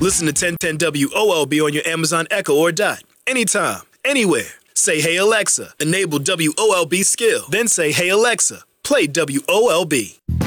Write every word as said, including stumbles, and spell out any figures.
Listen to ten ten W O L B on your Amazon Echo or Dot. Anytime, anywhere. Say, hey Alexa, enable W O L B skill. Then say, hey Alexa, play W O L B.